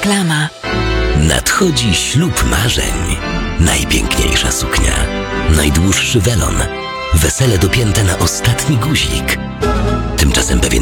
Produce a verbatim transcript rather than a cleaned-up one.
Reklama. Nadchodzi ślub marzeń. Najpiękniejsza suknia, najdłuższy welon, wesele dopięte na ostatni guzik. Tymczasem pewien